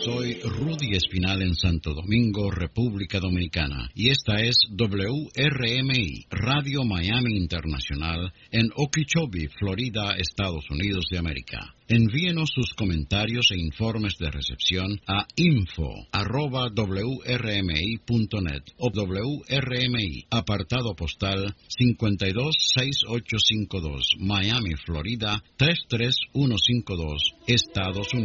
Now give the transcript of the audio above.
Soy Rudy Espinal en Santo Domingo, República Dominicana, y esta es WRMI, Radio Miami Internacional, en Okeechobee, Florida, Estados Unidos de América. Envíenos sus comentarios e informes de recepción a info@wrmi.net o WRMI, apartado postal 526852, Miami, Florida 33152, Estados Unidos.